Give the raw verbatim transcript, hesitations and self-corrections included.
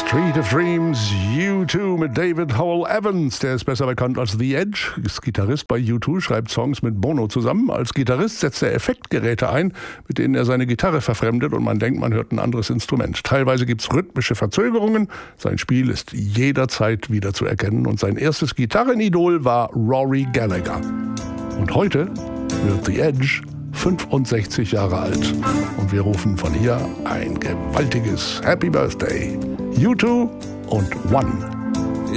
Street of Dreams, U zwei mit David Howell Evans. Der ist besser bekannt als The Edge, ist Gitarrist bei U zwei, schreibt Songs mit Bono zusammen. Als Gitarrist setzt er Effektgeräte ein, mit denen er seine Gitarre verfremdet und man denkt, man hört ein anderes Instrument. Teilweise gibt es rhythmische Verzögerungen. Sein Spiel ist jederzeit wieder zu erkennen und sein erstes Gitarrenidol war Rory Gallagher. Und heute wird The Edge fünfundsechzig Jahre alt. Und wir rufen von hier ein gewaltiges Happy Birthday. U zwei und One.